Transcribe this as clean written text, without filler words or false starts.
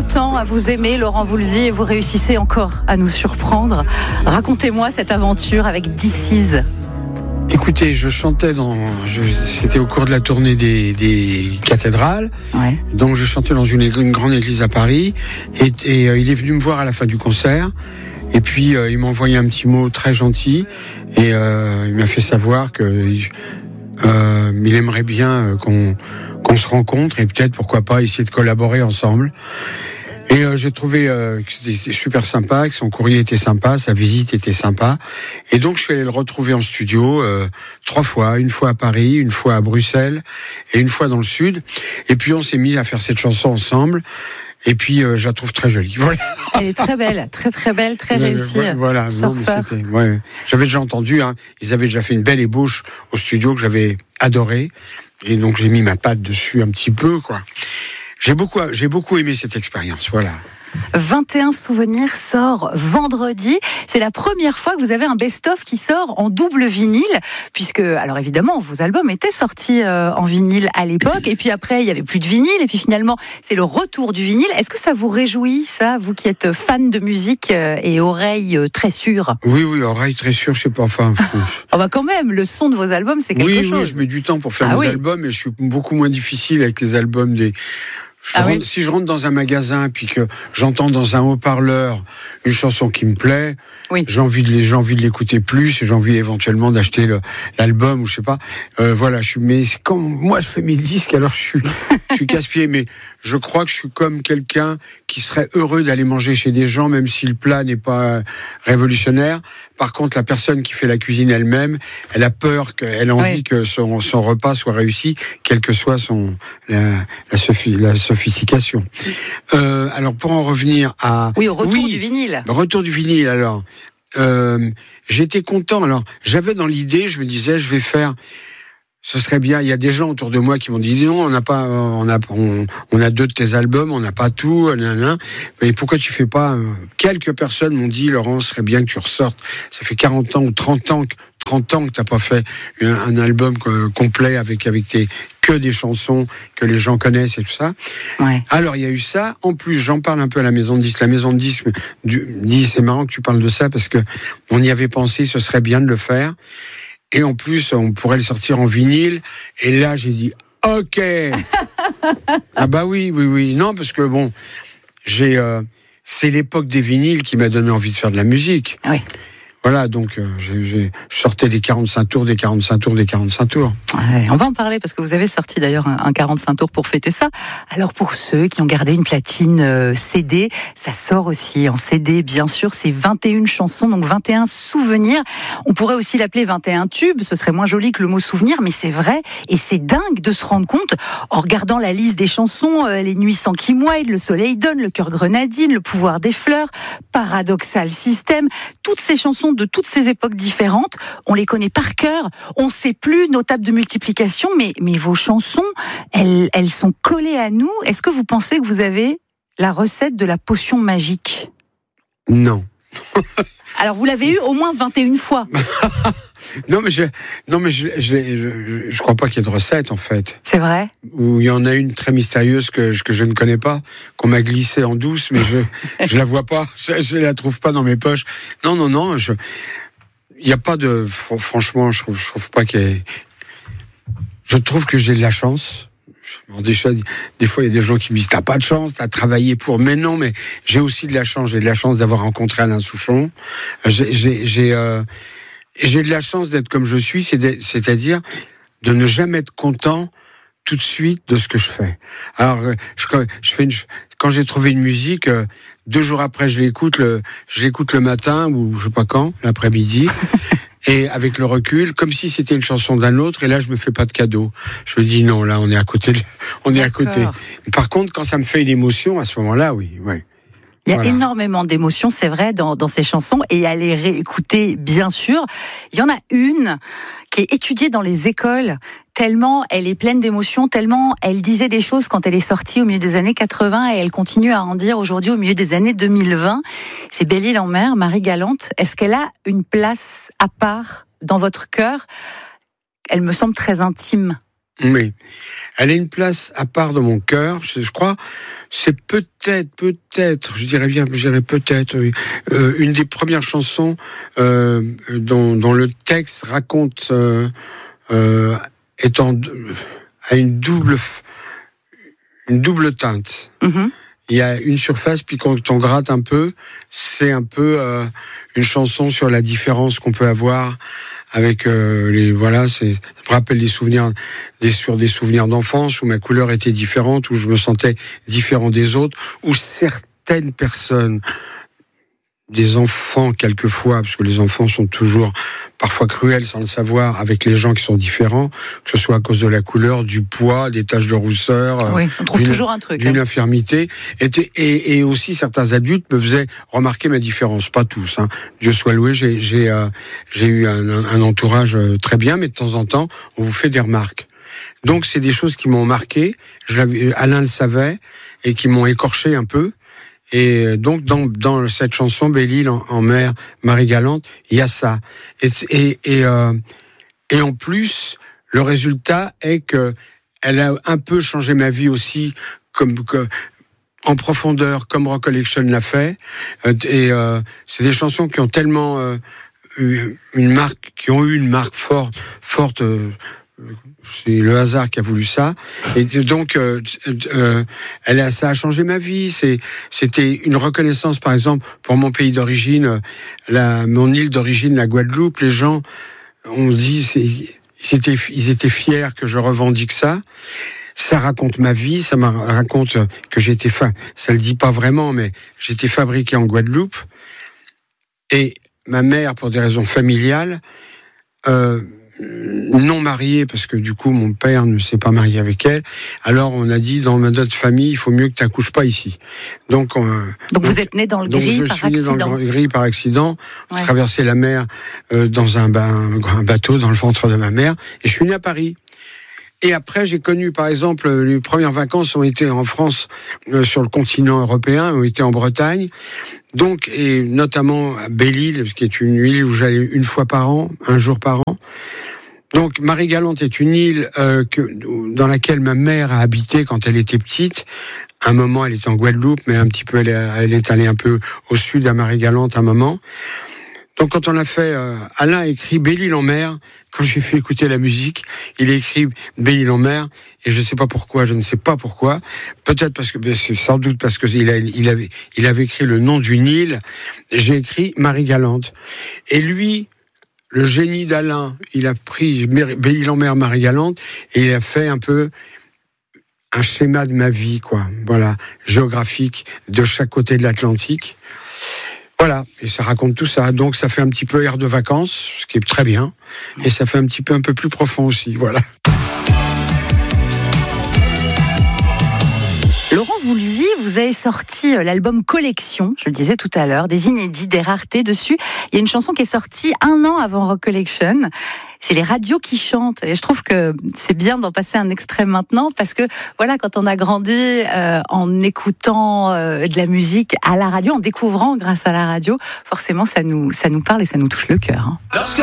temps à vous aimer, Laurent Voulzy, et vous réussissez encore à nous surprendre. Racontez-moi cette aventure avec This Is. Écoutez, je chantais c'était au cours de la tournée des cathédrales. Ouais. Donc je chantais dans une grande église à Paris. Et il est venu me voir à la fin du concert. Et puis il m'a envoyé un petit mot très gentil. Et il m'a fait savoir que il aimerait bien qu'on se rencontre et peut-être, pourquoi pas, essayer de collaborer ensemble. Et j'ai trouvé que c'était super sympa, que son courrier était sympa, sa visite était sympa. Et donc je suis allé le retrouver en studio 3 fois, une fois à Paris, une fois à Bruxelles et une fois dans le Sud. Et puis on s'est mis à faire cette chanson ensemble. Et puis je la trouve très jolie. Voilà. Elle est très belle, très très belle, très réussie. Voilà. Ouais. J'avais déjà entendu, ils avaient déjà fait une belle ébauche au studio que j'avais adoré. Et donc j'ai mis ma patte dessus un petit peu, quoi. J'ai beaucoup aimé cette expérience, voilà. 21 souvenirs sort vendredi. C'est la première fois que vous avez un best-of qui sort en double vinyle, puisque, alors évidemment, vos albums étaient sortis en vinyle à l'époque, et puis après, il y avait plus de vinyle, et puis finalement, c'est le retour du vinyle. Est-ce que ça vous réjouit, ça, vous qui êtes fan de musique et oreilles très sûres? Oui, oreilles très sûres, je sais pas, enfin... Oh bah quand même, le son de vos albums, c'est quelque chose. Oui, je mets du temps pour faire mes albums, et je suis beaucoup moins difficile avec les albums des... Si je rentre dans un magasin puis que j'entends dans un haut-parleur une chanson qui me plaît, j'ai envie de l'écouter plus, et j'ai envie éventuellement d'acheter l'album ou je sais pas. Voilà, mais c'est quand moi je fais mes disques, alors je suis casse-pied, mais je crois que je suis comme quelqu'un qui serait heureux d'aller manger chez des gens, même si le plat n'est pas révolutionnaire. Par contre, la personne qui fait la cuisine elle-même, elle a peur, elle a envie que son repas soit réussi, quelle que soit la sophistication. Alors, pour en revenir au retour du vinyle. Retour du vinyle, alors. J'étais content. Alors, j'avais dans l'idée, je me disais, je vais faire... Ce serait bien. Il y a des gens autour de moi qui m'ont dit non, on a 2 de tes albums, on n'a pas tout. Mais pourquoi tu fais pas quelques personnes m'ont dit, Laurent, ce serait bien que tu ressortes. Ça fait 40 ans ou 30 ans que t'as pas fait un album complet avec que des chansons que les gens connaissent et tout ça. Ouais. Alors il y a eu ça. En plus, j'en parle un peu à la maison de disques. La maison de disques dit, c'est marrant que tu parles de ça parce que on y avait pensé, ce serait bien de le faire. Et en plus, on pourrait le sortir en vinyle. Et là, j'ai dit, OK. Ah bah oui. Non, parce que bon, c'est l'époque des vinyles qui m'a donné envie de faire de la musique. Oui. Voilà, donc je sortais des 45 tours. Ouais, on va en parler parce que vous avez sorti d'ailleurs un 45 tours pour fêter ça. Alors pour ceux qui ont gardé une platine CD, ça sort aussi en CD, bien sûr. C'est 21 chansons, donc 21 souvenirs. On pourrait aussi l'appeler 21 tubes. Ce serait moins joli que le mot souvenir, mais c'est vrai. Et c'est dingue de se rendre compte, en regardant la liste des chansons, Les Nuits sans Kim Wilde, Le Soleil donne, Le Cœur grenadine, Le Pouvoir des fleurs, Paradoxal System, toutes ces chansons de toutes ces époques différentes, on les connaît par cœur, on sait plus nos tables de multiplication, mais vos chansons, elles sont collées à nous. Est-ce que vous pensez que vous avez la recette de la potion magique? Non. Alors vous l'avez eu au moins 21 fois. Non mais je crois pas qu'il y ait de recette en fait. C'est vrai? Ou il y en a une très mystérieuse que je ne connais pas, qu'on m'a glissée en douce, mais je la vois pas, je la trouve pas dans mes poches. Non, il y a pas de, franchement, je trouve pas qu'il y ait... Je trouve que j'ai de la chance. Bon, des fois, il y a des gens qui me disent t'as pas de chance, t'as travaillé pour. Mais non, mais j'ai aussi de la chance. J'ai de la chance d'avoir rencontré Alain Souchon. J'ai de la chance d'être comme je suis, c'est-à-dire de ne jamais être content tout de suite de ce que je fais. Alors, quand j'ai trouvé une musique, 2 jours après, je l'écoute le matin ou je sais pas quand, l'après-midi. Et avec le recul, comme si c'était une chanson d'un autre, et là, je me fais pas de cadeau. Je me dis, non, là, on est à côté. Par contre, quand ça me fait une émotion, à ce moment-là, oui. Il y a énormément d'émotions, c'est vrai, dans ces chansons, et à les réécouter, bien sûr. Il y en a une qui est étudiée dans les écoles, tellement elle est pleine d'émotions, tellement elle disait des choses quand elle est sortie au milieu des années 80, et elle continue à en dire aujourd'hui au milieu des années 2020. C'est Belle-Île-en-Mer, Marie Galante. Est-ce qu'elle a une place à part dans votre cœur? Elle me semble très intime. Mais elle a une place à part dans mon cœur, je crois. C'est peut-être, je dirais peut-être, une des premières chansons dont le texte raconte a une double teinte. Mm-hmm. Il y a une surface, puis quand on gratte un peu, c'est un peu une chanson sur la différence qu'on peut avoir avec ça me rappelle des souvenirs d'enfance où ma couleur était différente, où je me sentais différent des autres, où certaines personnes, des enfants quelquefois, parce que les enfants sont toujours parfois cruels sans le savoir avec les gens qui sont différents, que ce soit à cause de la couleur, du poids, des taches de rousseur, oui, on trouve toujours un truc, d'une infirmité, et aussi certains adultes me faisaient remarquer ma différence, pas tous, hein. Dieu soit loué, j'ai eu un entourage très bien, mais de temps en temps on vous fait des remarques. Donc c'est des choses qui m'ont marqué, Alain le savait, et qui m'ont écorché un peu. Et donc dans cette chanson Belle-Île en mer, Marie-Galante, il y a ça. Et en plus, le résultat est que elle a un peu changé ma vie aussi, en profondeur, comme Recollection l'a fait. C'est des chansons qui ont tellement eu une marque forte. C'est le hasard qui a voulu ça, et donc ça a changé ma vie. C'était une reconnaissance, par exemple, pour mon pays d'origine, mon île d'origine, la Guadeloupe. Les gens ont dit, ils étaient fiers que je revendique ça. Ça raconte ma vie, ça me raconte que ça le dit pas vraiment, mais j'étais fabriqué en Guadeloupe, et ma mère, pour des raisons familiales, non mariée, parce que du coup mon père ne s'est pas marié avec elle, alors on a dit dans notre famille, il faut mieux que tu n'accouches pas ici. Donc vous êtes né dans le gris par accident. Je suis né dans le gris par accident. Ouais. J'ai traversé la mer dans un bateau dans le ventre de ma mère, et je suis né à Paris. Et après, j'ai connu, par exemple, les premières vacances ont été en France, sur le continent européen, ont été en Bretagne. Donc, et notamment à Belle-Île, qui est une île où j'allais une fois par an, un jour par an. Donc, Marie-Galante est une île dans laquelle ma mère a habité quand elle était petite. À un moment, elle était en Guadeloupe, mais un petit peu, elle est allée un peu au sud à Marie-Galante à un moment. Donc, quand on a fait, Alain a écrit Belle-Île en mer. Quand j'ai fait écouter la musique, il a écrit Belle-Île en mer, et je ne sais pas pourquoi. Peut-être sans doute parce que il avait écrit le nom d'une île. J'ai écrit Marie-Galante. Et lui, le génie d'Alain, il a pris Belle-Île en mer, Marie-Galante, et il a fait un peu un schéma de ma vie, voilà, géographique, de chaque côté de l'Atlantique. Voilà, et ça raconte tout ça. Donc ça fait un petit peu air de vacances, ce qui est très bien, et ça fait un peu plus profond aussi, voilà. Laurent Voulzy, vous avez sorti l'album Collection, je le disais tout à l'heure, des inédits, des raretés dessus. Il y a une chanson qui est sortie 1 an avant Recollection. C'est les radios qui chantent, et je trouve que c'est bien d'en passer un extrait maintenant, parce que voilà, quand on a grandi en écoutant de la musique à la radio, en découvrant grâce à la radio, forcément ça nous parle et ça nous touche le cœur. Hein.